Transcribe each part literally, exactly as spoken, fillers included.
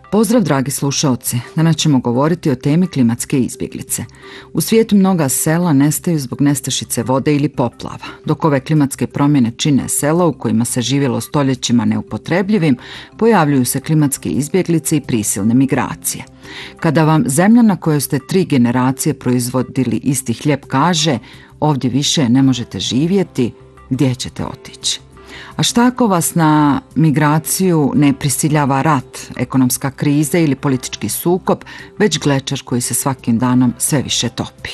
Pozdrav dragi slušaoci, danas ćemo govoriti o temi klimatske izbjeglice. U svijetu mnoga sela nestaju zbog nestašice vode ili poplava. Dok ove klimatske promjene čine sela u kojima se živjelo stoljećima neupotrebljivim, pojavljuju se klimatske izbjeglice i prisilne migracije. Kada vam zemlja na kojoj ste tri generacije proizvodili isti hljeb kaže ovdje više ne možete živjeti, gdje ćete otići? A šta ako vas na migraciju ne prisiljava rat, ekonomska kriza ili politički sukob, već glečer koji se svakim danom sve više topi?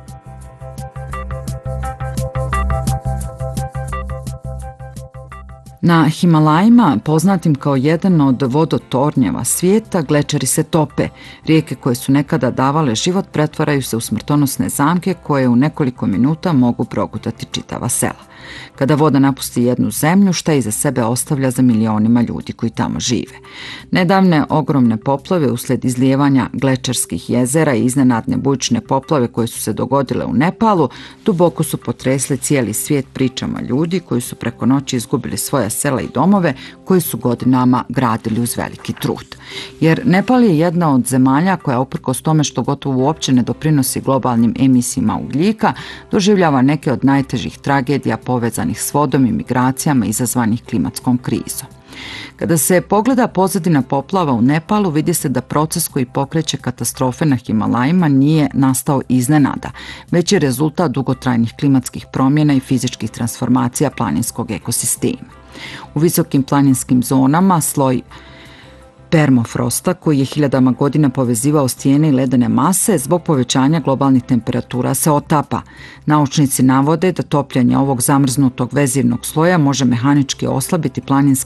Na Himalajima, poznatim kao jedan od vodotornjeva svijeta, glečeri se tope. Rijeke koje su nekada davale život pretvaraju se u smrtonosne zamke koje u nekoliko minuta mogu progutati čitava sela. Kada voda napusti jednu zemlju, šta iza sebe ostavlja za milionima ljudi koji tamo žive. Nedavne ogromne poplave uslijed izlijevanja glečerskih jezera i iznenadne bujične poplave koje su se dogodile u Nepalu duboko su potresle cijeli svijet pričama ljudi koji su preko noći izgubili svoja sela i domove koji su godinama gradili uz veliki trud. Jer Nepal je jedna od zemalja koja uprkos tome što gotovo uopće ne doprinosi globalnim emisijama ugljika, doživljava neke od najtežih tragedija povezanih s vodom i migracijama izazvanih klimatskom krizom. Kada se pogleda pozadina poplava u Nepalu, vidi se da proces koji pokreće katastrofe na Himalajima nije nastao iznenada, već je rezultat dugotrajnih klimatskih promjena i fizičkih transformacija planinskog ekosistema. U visokim planinskim zonama sloj permafrosta koji je hiljadama godina povezivao stijene i ledene mase zbog povećanja globalnih temperatura se otapa. Naučnici navode da topljenje ovog zamrznutog vezivnog sloja može mehanički oslabiti planinske